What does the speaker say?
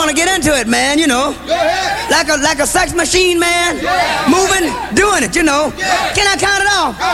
want to get into it, man, you know. Like a sex machine, man. Moving, doing it, you know. Can I count it off?